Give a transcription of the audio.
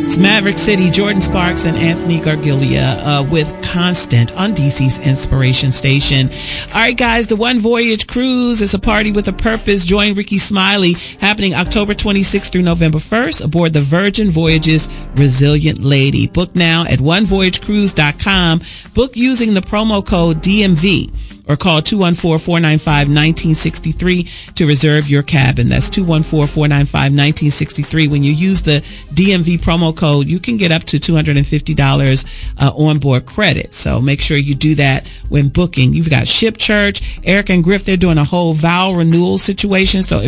It's Maverick City, Jordan Sparks and Anthony Gargilia with Constant on DC's Inspiration Station. All right, guys, the One Voyage Cruise is a party with a purpose. Join Ricky Smiley, happening October 26th through November 1st aboard the Virgin Voyages Resilient Lady. Book now at onevoyagecruise.com. Book using the promo code DMV. Or call 214-495-1963 to reserve your cabin. That's 214-495-1963. When you use the DMV promo code, you can get up to $250 onboard credit. So make sure you do that when booking. You've got Ship Church, Eric and Griff. They're doing a whole vow renewal situation. So